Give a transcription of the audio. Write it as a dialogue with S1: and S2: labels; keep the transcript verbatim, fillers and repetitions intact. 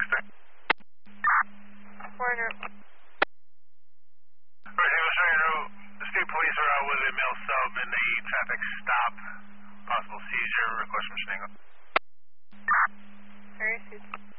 S1: Western.
S2: Corner.
S1: Right, hey, Western route. The state police are out with a male sub in a traffic stop. Possible seizure. Request from Shingle.
S2: Very soon.